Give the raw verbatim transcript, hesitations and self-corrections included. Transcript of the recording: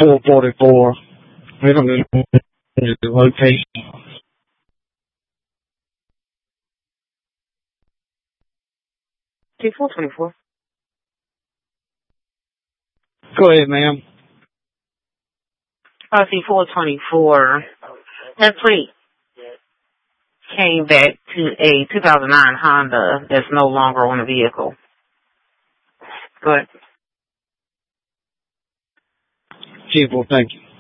four forty-four. We don't know the location. T four twenty-four. Go ahead, ma'am. Uh, C four twenty-four. That plate came back to a two thousand nine Honda that's no longer on the vehicle. Go ahead. Chief, well, thank you.